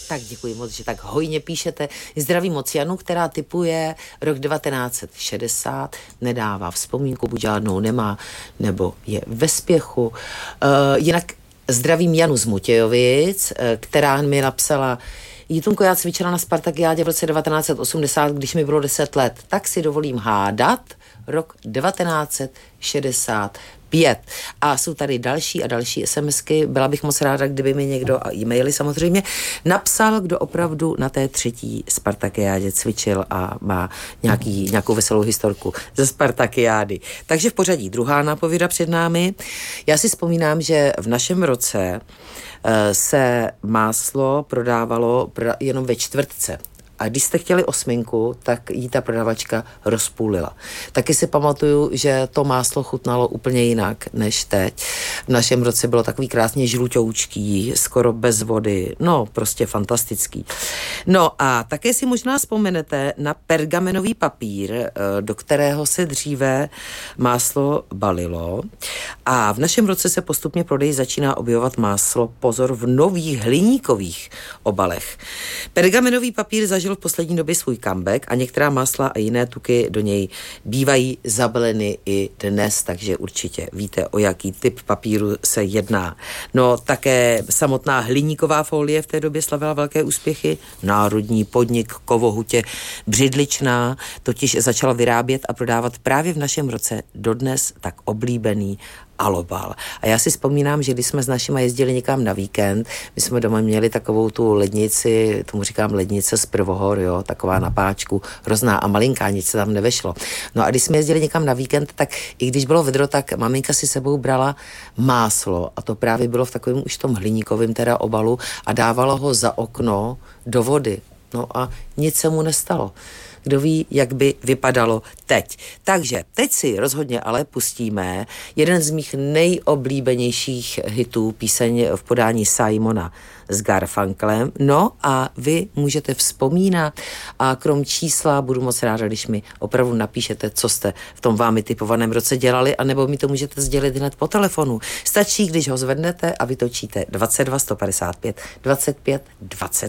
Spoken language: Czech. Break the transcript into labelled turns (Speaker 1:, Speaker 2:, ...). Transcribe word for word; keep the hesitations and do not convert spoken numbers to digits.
Speaker 1: Tak děkuji moc, že tak hojně píšete. Zdravím moc Janu, která tipuje rok devatenáct set šedesát, nedává vzpomínku, buď žádnou nemá, nebo je ve spěchu. Uh, jinak zdravím Janu z Mutějovic, která mi napsala: Jitunko, já cvičila na Spartakiádě v roce devatenáct set osmdesát, když mi bylo deset let, tak si dovolím hádat rok devatenáct set šedesát pět. A jsou tady další a další SMSky. Byla bych moc ráda, kdyby mi někdo, a e-maily samozřejmě, napsal, kdo opravdu na té třetí Spartakiádě cvičil a má nějaký, nějakou veselou historku ze Spartakiády. Takže v pořadí druhá nápověda před námi. Já si vzpomínám, že v našem roce se máslo prodávalo jenom ve čtvrtce. A když jste chtěli osminku, tak jí ta prodavačka rozpůlila. Taky si pamatuju, že to máslo chutnalo úplně jinak než teď. V našem roce bylo takový krásně žlutoučký, skoro bez vody, no prostě fantastický. No a také si možná vzpomenete na pergamenový papír, do kterého se dříve máslo balilo. A v našem roce se postupně prodej začíná objevovat máslo, pozor, v nových hliníkových obalech. Pergamenový papír zažil v poslední době svůj comeback a některá másla a jiné tuky do něj bývají zabaleny i dnes, takže určitě víte, o jaký typ papíru se jedná. No také samotná hliníková folie v té době slavila velké úspěchy. Národní podnik Kovohutě Břidličná totiž začala vyrábět a prodávat právě v našem roce dodnes tak oblíbený alobal. A já si vzpomínám, že když jsme s našima jezdili někam na víkend, my jsme doma měli takovou tu lednici, tomu říkám lednice z Prvohor, jo, taková na páčku, hrozná a malinká, nic se tam nevešlo. No a když jsme jezdili někam na víkend, tak i když bylo vedro, tak maminka si sebou brala máslo a to právě bylo v takovém už tom hliníkovém teda obalu a dávala ho za okno do vody. No a nic se mu nestalo. Kdo ví, jak by vypadalo teď. Takže teď si rozhodně ale pustíme jeden z mých nejoblíbenějších hitů, píseň v podání Simona s Garfunkelem. No a vy můžete vzpomínat a krom čísla budu moc ráda, když mi opravdu napíšete, co jste v tom vámi typovaném roce dělali, anebo mi to můžete sdělit hned po telefonu. Stačí, když ho zvednete a vytočíte dvacet dva sto padesát pět dvacet pět dvacet